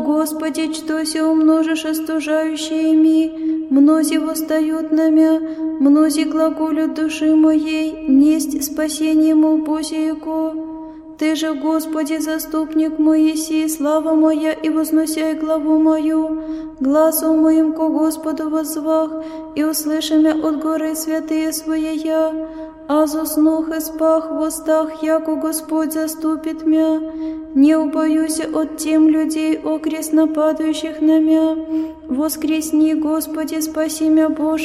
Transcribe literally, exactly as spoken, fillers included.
Господи, что се умножишь остужающими, мнози восстают на мя, мнози глаголют души моей, несть спасение мо Божиего. Ты же, Господи, заступник мой еси, слава моя, и возносяй главу мою, гласом моим ко Господу воззвах, и услыши мя от горы святые своя. Аз уснух и спах в устах, яко Господь заступит мя. Не убоюся от тем людей, окрест нападающих на мя. Воскресни, Господи, спаси мя, Боже.